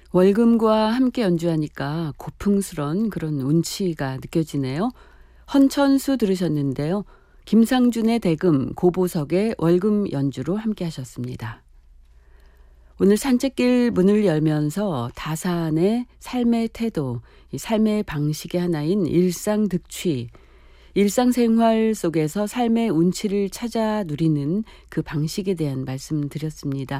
월금과 함께 연주하니까 고풍스런 그런 운치가 느껴지네요. 헌천수 들으셨는데요. 김상준의 대금, 고보석의 월금 연주로 함께 하셨습니다. 오늘 산책길 문을 열면서 다산의 삶의 태도, 이 삶의 방식의 하나인 일상득취, 일상생활 속에서 삶의 운치를 찾아 누리는 그 방식에 대한 말씀 드렸습니다.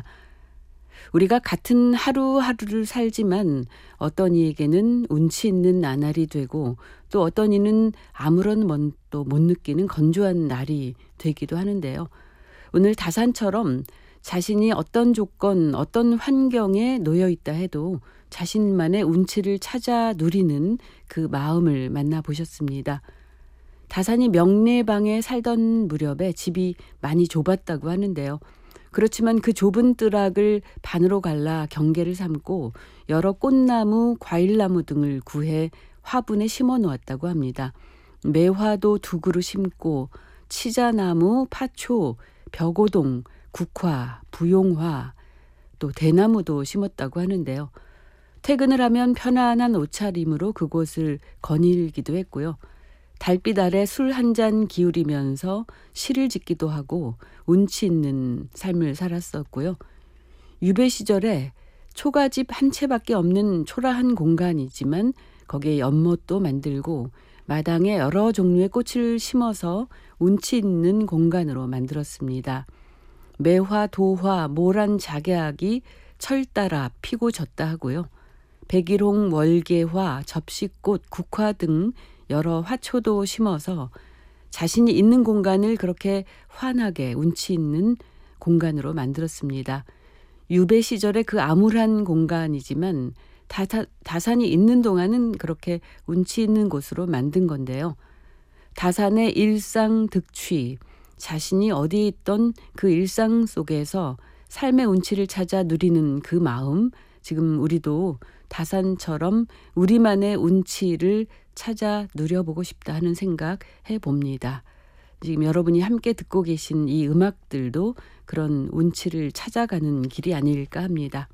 우리가 같은 하루하루를 살지만 어떤 이에게는 운치 있는 나날이 되고 또 어떤 이는 아무런 멋도 못 느끼는 건조한 날이 되기도 하는데요. 오늘 다산처럼 자신이 어떤 조건, 어떤 환경에 놓여 있다 해도 자신만의 운치를 찾아 누리는 그 마음을 만나보셨습니다. 다산이 명례방에 살던 무렵에 집이 많이 좁았다고 하는데요. 그렇지만 그 좁은 뜰락을 반으로 갈라 경계를 삼고 여러 꽃나무, 과일나무 등을 구해 화분에 심어 놓았다고 합니다. 매화도 두 그루 심고 치자나무, 파초, 벽오동, 국화, 부용화, 또 대나무도 심었다고 하는데요. 퇴근을 하면 편안한 옷차림으로 그곳을 거닐기도 했고요. 달빛 아래 술 한 잔 기울이면서 시를 짓기도 하고 운치 있는 삶을 살았었고요. 유배 시절에 초가집 한 채밖에 없는 초라한 공간이지만 거기에 연못도 만들고 마당에 여러 종류의 꽃을 심어서 운치 있는 공간으로 만들었습니다. 매화, 도화, 모란 작약이 철 따라 피고 졌다 하고요. 백일홍, 월계화, 접시꽃, 국화 등 여러 화초도 심어서 자신이 있는 공간을 그렇게 환하게 운치 있는 공간으로 만들었습니다. 유배 시절에 그 암울한 공간이지만 다산이 있는 동안은 그렇게 운치 있는 곳으로 만든 건데요. 다산의 일상득취, 자신이 어디에 있던 그 일상 속에서 삶의 운치를 찾아 누리는 그 마음, 지금 우리도 다산처럼 우리만의 운치를 찾아 누려보고 싶다 하는 생각 해봅니다. 지금 여러분이 함께 듣고 계신 이 음악들도 그런 운치를 찾아가는 길이 아닐까 합니다.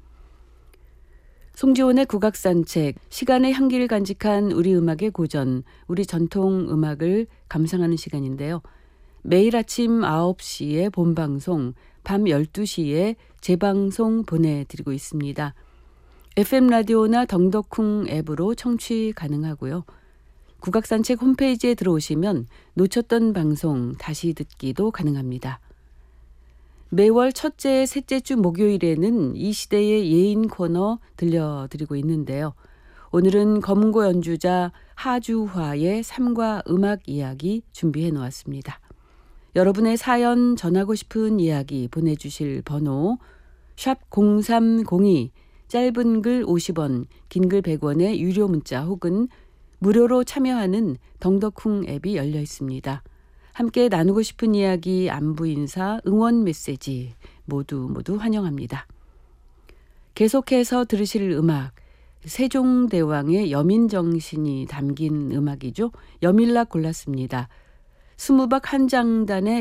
송지원의 국악산책, 시간의 향기를 간직한 우리 음악의 고전, 우리 전통 음악을 감상하는 시간인데요. 매일 아침 9시에 본방송, 밤 12시에 재방송 보내드리고 있습니다. FM 라디오나 덩덕쿵 앱으로 청취 가능하고요. 국악산책 홈페이지에 들어오시면 놓쳤던 방송 다시 듣기도 가능합니다. 매월 첫째, 셋째 주 목요일에는 이 시대의 예인 코너 들려드리고 있는데요. 오늘은 검은고 연주자 하주화의 삶과 음악 이야기 준비해 놓았습니다. 여러분의 사연 전하고 싶은 이야기 보내주실 번호 샵 0302, 짧은 글 50원, 긴 글 100원의 유료 문자 혹은 무료로 참여하는 덩덕쿵 앱이 열려 있습니다. 함께 나누고 싶은 이야기, 안부 인사, 응원 메시지 모두 환영합니다. 계속해서 들으실 음악, 세종대왕의 여민정신이 담긴 음악이죠. 여밀락 골랐습니다. 스무박 한장단의